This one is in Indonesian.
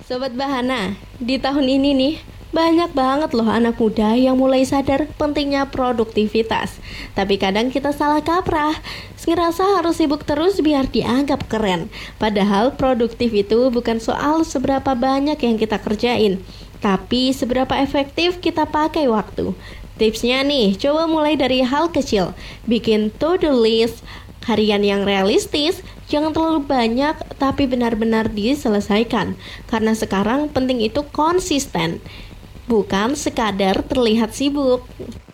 Sobat Bahana, di tahun ini nih banyak banget loh anak muda yang mulai sadar pentingnya produktivitas. Tapi kadang kita salah kaprah, ngerasa harus sibuk terus biar dianggap keren. Padahal produktif itu bukan soal seberapa banyak yang kita kerjain, tapi seberapa efektif kita pakai waktu. Tipsnya nih, coba mulai dari hal kecil. Bikin to-do list harian yang realistis, jangan terlalu banyak tapi benar-benar diselesaikan. Karena sekarang penting itu konsisten, bukan sekadar terlihat sibuk.